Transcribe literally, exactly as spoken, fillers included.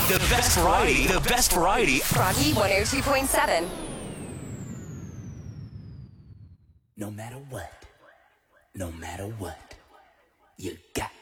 The best variety. The best variety. Froggy one oh two point seven. No matter what, no matter what, you got